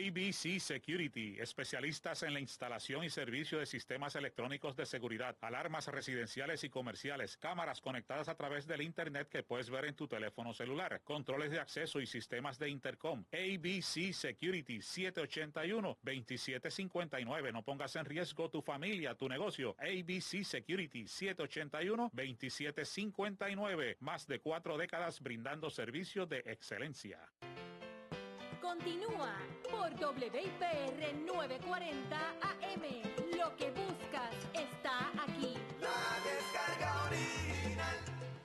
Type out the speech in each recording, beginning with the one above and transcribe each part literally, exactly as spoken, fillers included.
A B C Security, especialistas en la instalación y servicio de sistemas electrónicos de seguridad, alarmas residenciales y comerciales, cámaras conectadas a través del internet que puedes ver en tu teléfono celular, controles de acceso y sistemas de intercom. A B C Security, siete ocho uno, dos siete cinco nueve. No pongas en riesgo tu familia, tu negocio. A B C Security, siete ocho uno, dos siete cinco nueve. Más de cuatro décadas brindando servicios de excelencia. Continúa por W I P R novecientos cuarenta A M. Lo que buscas está aquí. La descarga original.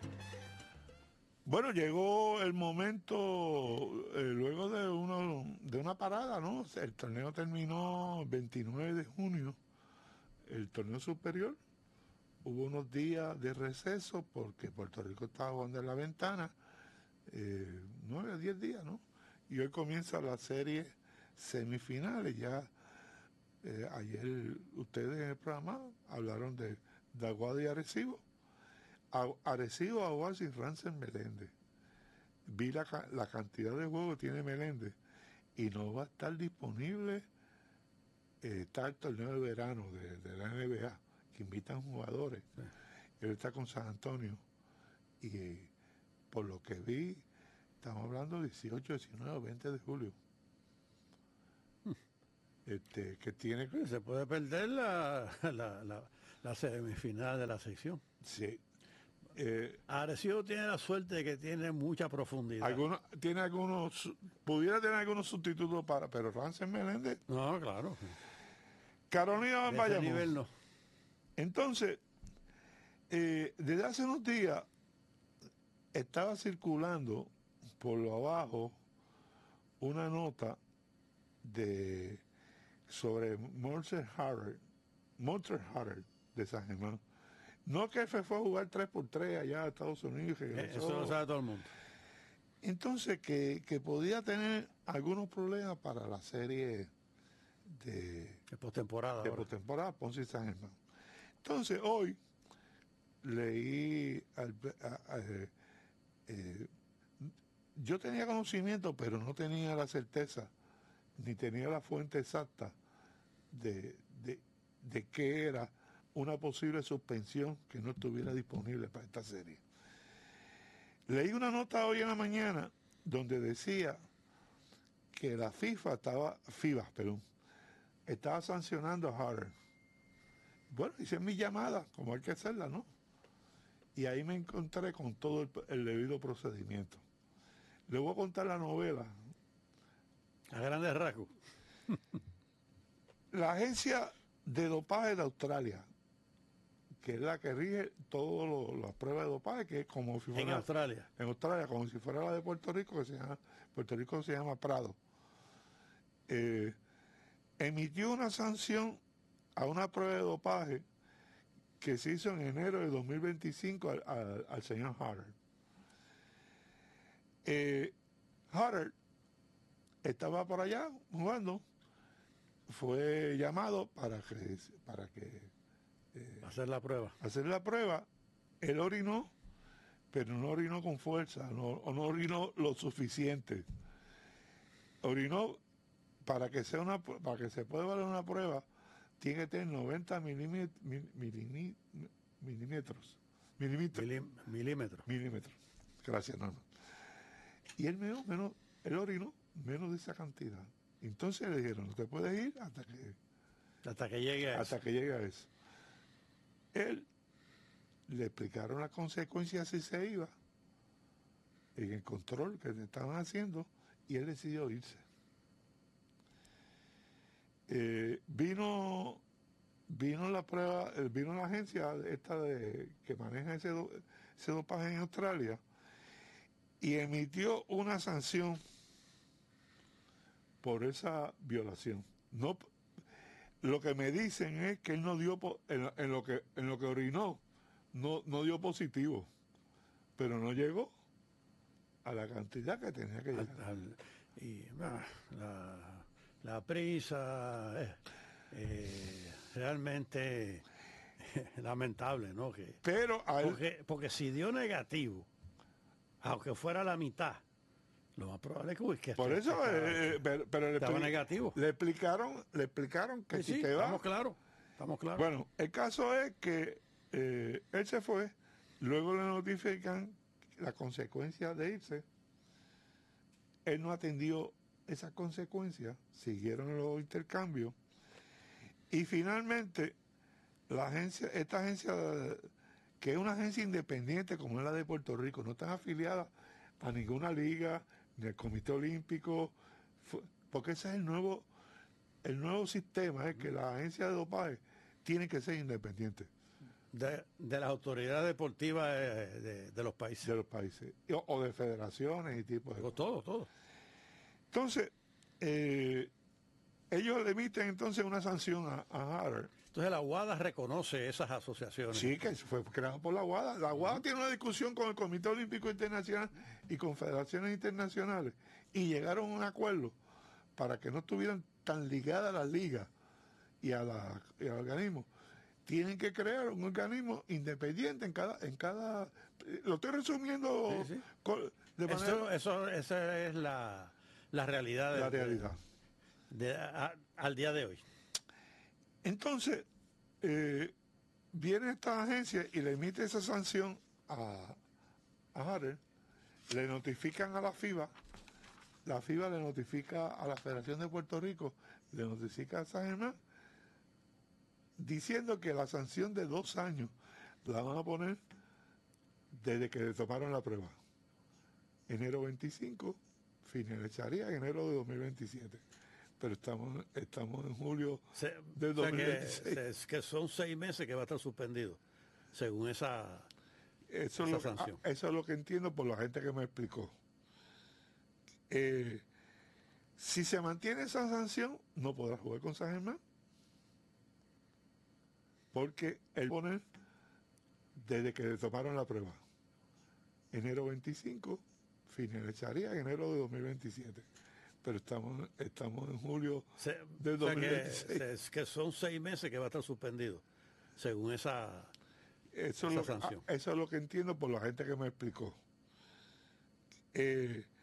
Bueno, llegó el momento, eh, luego de, uno, de una parada, ¿no? El torneo terminó el veintinueve de junio, el torneo superior. Hubo unos días de receso porque Puerto Rico estaba jugando en la ventana, eh, nueve a diez días, ¿no? Y hoy comienza la serie semifinales. Ya eh, ayer ustedes en el programa hablaron de, de Aguada y Arecibo. A, Arecibo, Aguada y Rances Meléndez. Vi la, la cantidad de juegos que tiene Meléndez y no va a estar disponible. Eh, está el torneo de verano de, de la N B A, que invitan jugadores. Sí. Él está con San Antonio y eh, por lo que vi, estamos hablando dieciocho, diecinueve, veinte de julio. Hmm. Este, que tiene... Se puede perder la, la, la, la semifinal de la sección. Sí. Eh, Arecibo tiene la suerte de que tiene mucha profundidad. Algunos, tiene algunos, pudiera tener algunos sustitutos para, pero Rances Meléndez. No, claro. Carolina de ese nivel no. Entonces, eh, desde hace unos días estaba circulando por lo abajo una nota de sobre Monster Harrell, Monster Harrell de San Germán. No que fue a jugar tres por tres allá a Estados Unidos. Eh, eso lo sabe todo el mundo. Entonces, que, que podía tener algunos problemas para la serie de, de postemporada. De postemporada, Ponce y San Germán. Entonces, hoy leí... Al, a, a, eh, yo tenía conocimiento, pero no tenía la certeza, ni tenía la fuente exacta de, de, de qué era una posible suspensión que no estuviera disponible para esta serie. Leí una nota hoy en la mañana donde decía que la FIFA estaba, FIBA, perdón, estaba sancionando a Harrell. Bueno, hice mi llamada, como hay que hacerla, ¿no? Y ahí me encontré con todo el, el debido procedimiento. Le voy a contar la novela. A grandes rasgos. La agencia de dopaje de Australia, que es la que rige todas las pruebas de dopaje, que es como si fuera... En Australia. En Australia, como si fuera la de Puerto Rico, que se llama... Puerto Rico se llama Prado. Eh, emitió una sanción a una prueba de dopaje que se hizo en enero de dos mil veinticinco al, al, al señor Harrell. Eh, Harrell estaba por allá jugando, fue llamado para que... Para que eh, hacer la prueba. Hacer la prueba, él orinó, pero no orinó con fuerza, no, no orinó lo suficiente. Orinó, para que sea una, para que se pueda valer una prueba, tiene que tener noventa milímetros, milímetros, milímetros, milímetros. milímetros. Gracias, no, no. Y él menos, menos, él orinó menos de esa cantidad. Entonces le dijeron, no te puedes ir hasta que hasta que llegue a hasta eso. que llegue a eso. Él le explicaron las consecuencias si se iba en el control que le estaban haciendo y él decidió irse. Eh, vino vino la prueba, vino la agencia esta de que maneja ese, do, ese dopaje en Australia y emitió una sanción por esa violación. No, lo que me dicen es que él no dio en, en lo que en lo que orinó no, no dio positivo, pero no llegó a la cantidad que tenía que llegar. Al, al, y ah, la, la prisa eh, eh, realmente eh, lamentable, ¿no? Que, pero a él, porque, porque si dio negativo, aunque fuera la mitad, Lo más probable es que, uy, que Por este- eso, este- eh, pero, pero le, estaba expli- negativo. le explicaron, le explicaron que Sí, si sí, te vas. estamos claros, estamos claros. Bueno, el caso es que eh, él se fue, luego le notifican la consecuencia de irse. Él no atendió esas consecuencias, siguieron los intercambios y finalmente la agencia, esta agencia, que es una agencia independiente como es la de Puerto Rico, no están afiliadas a ninguna liga, ni al Comité Olímpico, fue- porque ese es el nuevo, el nuevo sistema, es que la agencia de dopaje tiene que ser independiente De, de las autoridades deportivas de, de- de los países. de los países, y- o, o de federaciones y tipos de Digo, cosas. todo, todo. Entonces, eh, ellos le emiten entonces una sanción a, a Hatter. Entonces la UADA reconoce esas asociaciones. Sí, que fue creado por la UADA. La UADA tiene una discusión con el Comité Olímpico Internacional y con federaciones internacionales y llegaron a un acuerdo para que no estuvieran tan ligadas a las ligas y a la y al organismo. Tienen que crear un organismo independiente en cada en cada lo estoy resumiendo Sí, sí. con- de manera Eso, eso, esa es la, la realidad. de- la realidad. de- a- al día de hoy. Entonces, eh, viene esta agencia y le emite esa sanción a, a Hatter, le notifican a la FIBA, la FIBA le notifica a la Federación de Puerto Rico, le notifica a San Germán, diciendo que la sanción de dos años la van a poner desde que le tomaron la prueba. Enero veinticinco, finalizaría en enero de dos mil veintisiete. Pero estamos, estamos en julio Se- del o sea que, dos mil veintiséis. se- que son seis meses que va a estar suspendido, según esa... Eso es, esa lo, sanción. ah, eso es lo que entiendo por la gente que me explicó. Eh, si se mantiene esa sanción, no podrá jugar con San Germán. Porque él pone desde que le tomaron la prueba. Enero veinticinco, finalizaría en enero de dos mil veintisiete. Pero estamos, estamos en julio se- del o sea que, dos mil veintiséis. se- que son seis meses que va a estar suspendido, según esa... Eso es, esa lo, que- sanción. ah, eso es lo que entiendo por la gente que me explicó. Eh,